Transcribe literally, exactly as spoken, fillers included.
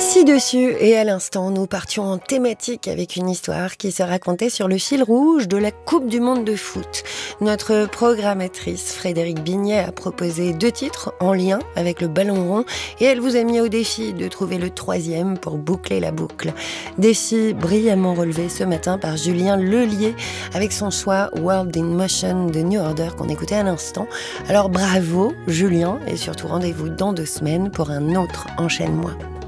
Ci-dessus et à l'instant, nous partions en thématique avec une histoire qui se racontait sur le fil rouge de la Coupe du Monde de foot. Notre programmatrice Frédérique Bignet a proposé deux titres en lien avec le ballon rond et elle vous a mis au défi de trouver le troisième pour boucler la boucle. Défi brillamment relevé ce matin par Julien Lelier avec son choix World in Motion de New Order qu'on écoutait à l'instant. Alors bravo Julien et surtout rendez-vous dans deux semaines pour un autre Enchaîne-moi.